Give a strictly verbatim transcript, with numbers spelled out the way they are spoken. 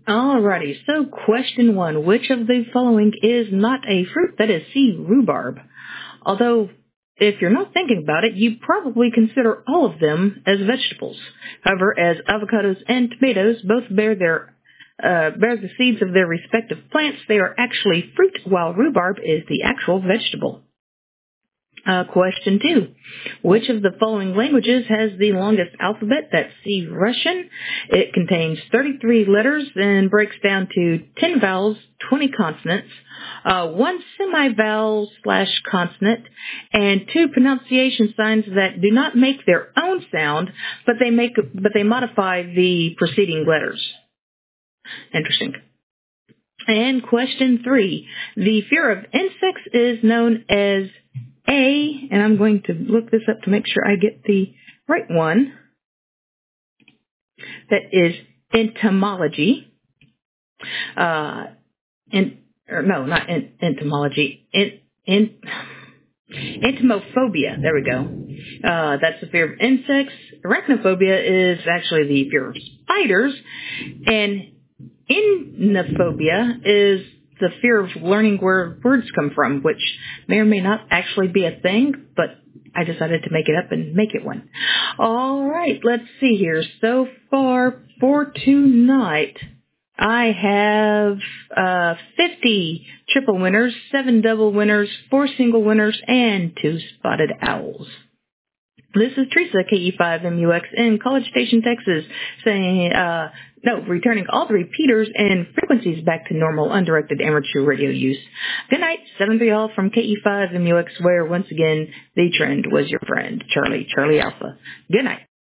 Alrighty, so question one. Which of the following is not a fruit? That is C, rhubarb. Although, if you're not thinking about it, you probably consider all of them as vegetables. However, as avocados and tomatoes both bear their uh, bear the seeds of their respective plants, they are actually fruit, while rhubarb is the actual vegetable. Uh, question two. Which of the following languages has the longest alphabet? That's C, Russian. It contains thirty-three letters and breaks down to ten vowels, twenty consonants, uh, one semi-vowel slash consonant, and two pronunciation signs that do not make their own sound, but they make, but they modify the preceding letters. Interesting. And question three. The fear of insects is known as A, and I'm going to look this up to make sure I get the right one. That is entomology. Uh, in, or no, not in, entomology. In, in, entomophobia. There we go. Uh, that's the fear of insects. Arachnophobia is actually the fear of spiders. And Inophobia is the fear of learning where words come from, which may or may not actually be a thing, but I decided to make it up and make it one. All right, let's see here. So far for tonight, I have uh, fifty triple winners, seven double winners, four single winners, and two spotted owls. This is Teresa, K E five M U X in College Station, Texas, saying, uh, no, returning all the repeaters and frequencies back to normal undirected amateur radio use. Good night, seven three all from K E five M U X, where once again the trend was your friend, Charlie, Charlie Alpha. Good night.